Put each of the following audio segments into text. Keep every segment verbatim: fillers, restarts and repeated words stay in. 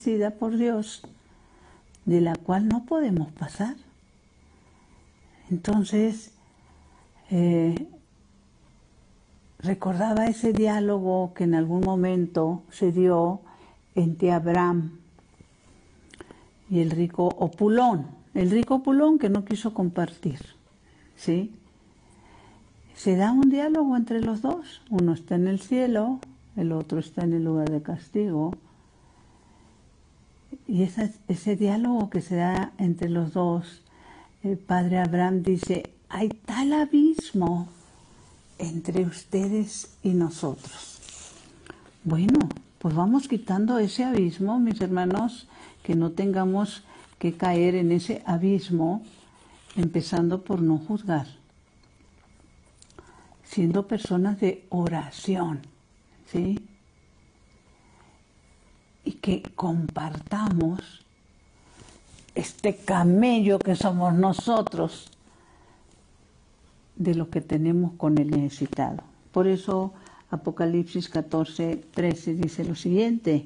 establecida por Dios, de la cual no podemos pasar. Entonces, eh, recordaba ese diálogo que en algún momento se dio entre Abraham y el rico Opulón, el rico Opulón que no quiso compartir, ¿sí? Se da un diálogo entre los dos, uno está en el cielo, el otro está en el lugar de castigo, y esa, ese diálogo que se da entre los dos, el padre Abraham dice, hay tal abismo entre ustedes y nosotros. Bueno, pues vamos quitando ese abismo, mis hermanos, que no tengamos que caer en ese abismo, empezando por no juzgar, siendo personas de oración, ¿sí? Y que compartamos este camello que somos nosotros de lo que tenemos con el necesitado. Por eso Apocalipsis catorce, trece dice lo siguiente.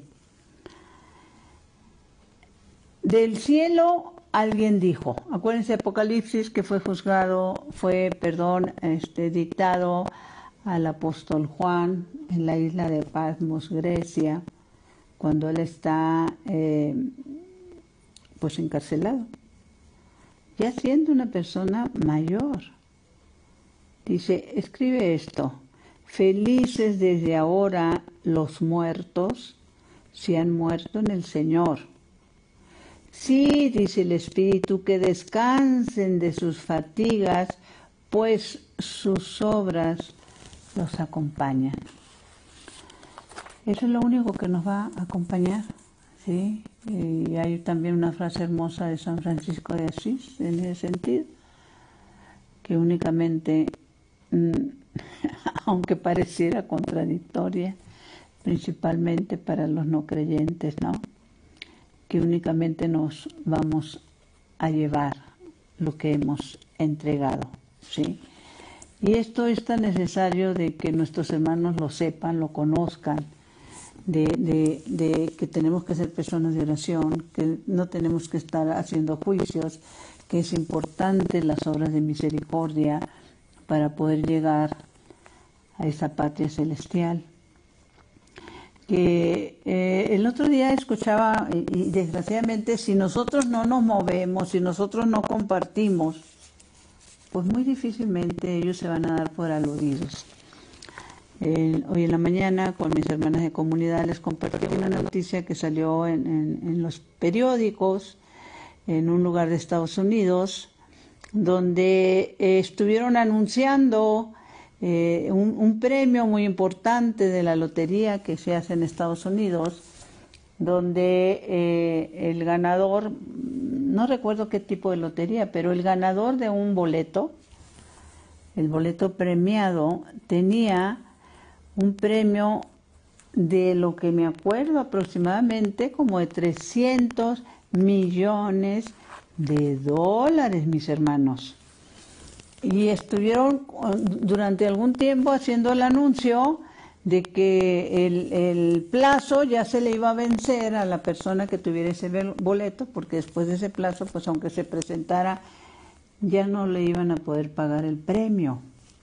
Del cielo alguien dijo, acuérdense Apocalipsis que fue juzgado, fue, perdón, este, dictado al apóstol Juan en la isla de Patmos, Grecia, cuando él está eh, pues encarcelado, ya siendo una persona mayor. Dice, escribe esto, felices desde ahora los muertos si han muerto en el Señor. Sí, dice el Espíritu, que descansen de sus fatigas, pues sus obras los acompañan. Eso es lo único que nos va a acompañar, ¿sí? Y hay también una frase hermosa de San Francisco de Asís en ese sentido, que únicamente, aunque pareciera contradictoria, principalmente para los no creyentes, ¿no? Que únicamente nos vamos a llevar lo que hemos entregado, ¿sí? Y esto es tan necesario de que nuestros hermanos lo sepan, lo conozcan, de, de, de que tenemos que ser personas de oración, que no tenemos que estar haciendo juicios, que es importante las obras de misericordia para poder llegar a esa patria celestial. Que eh, el otro día escuchaba, y, y desgraciadamente, si nosotros no nos movemos, si nosotros no compartimos, pues muy difícilmente ellos se van a dar por aludidos. Eh, hoy en la mañana con mis hermanas de comunidad les compartí una noticia que salió en, en, en los periódicos, en un lugar de Estados Unidos, donde eh, estuvieron anunciando Eh, un, un premio muy importante de la lotería que se hace en Estados Unidos, donde eh, el ganador, no recuerdo qué tipo de lotería, pero el ganador de un boleto, el boleto premiado, tenía un premio de lo que me acuerdo aproximadamente como de trescientos millones de dólares, mis hermanos. Y estuvieron durante algún tiempo haciendo el anuncio de que el, el plazo ya se le iba a vencer a la persona que tuviera ese boleto, porque después de ese plazo, pues aunque se presentara, ya no le iban a poder pagar el premio.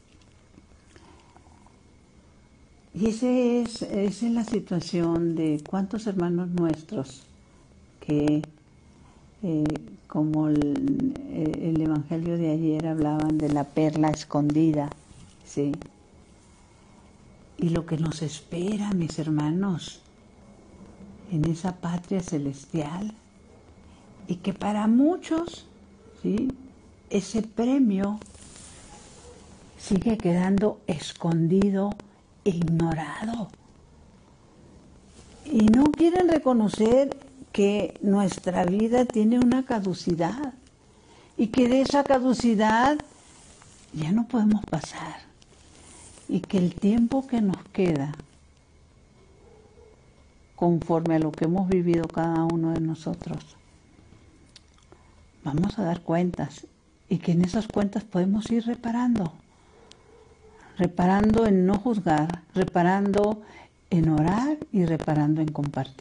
Y ese es, esa es la situación de cuántos hermanos nuestros que... Eh, como el, el Evangelio de ayer hablaban de la perla escondida, ¿sí? Y lo que nos espera, mis hermanos, en esa patria celestial, y que para muchos, ¿sí? Ese premio sigue quedando escondido, ignorado, y no quieren reconocer que nuestra vida tiene una caducidad y que de esa caducidad ya no podemos pasar y que el tiempo que nos queda, conforme a lo que hemos vivido cada uno de nosotros, vamos a dar cuentas y que en esas cuentas podemos ir reparando, reparando en no juzgar, reparando en orar y reparando en compartir.